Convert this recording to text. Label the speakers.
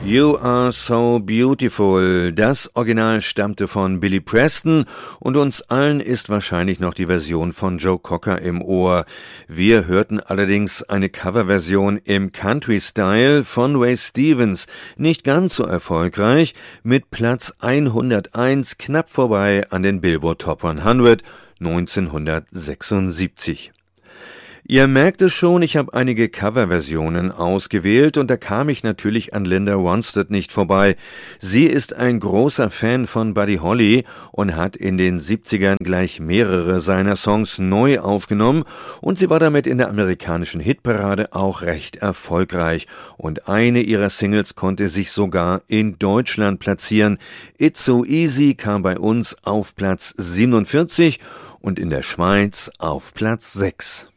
Speaker 1: You Are So Beautiful. Das Original stammte von Billy Preston und uns allen ist wahrscheinlich noch die Version von Joe Cocker im Ohr. Wir hörten allerdings eine Coverversion im Country-Style von Ray Stevens, nicht ganz so erfolgreich, mit Platz 101 knapp vorbei an den Billboard Top 100 1976. Ihr merkt es schon, ich habe einige Coverversionen ausgewählt und da kam ich natürlich an Linda Ronstadt nicht vorbei. Sie ist ein großer Fan von Buddy Holly und hat in den 70ern gleich mehrere seiner Songs neu aufgenommen und sie war damit in der amerikanischen Hitparade auch recht erfolgreich und eine ihrer Singles konnte sich sogar in Deutschland platzieren. It's So Easy kam bei uns auf Platz 47 und in der Schweiz auf Platz 6.